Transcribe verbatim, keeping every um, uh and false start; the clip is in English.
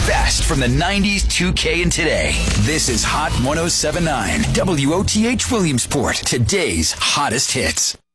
best from the nineties, two K, and today. This is Hot one oh seven point nine W O T H Williamsport, today's hottest hits.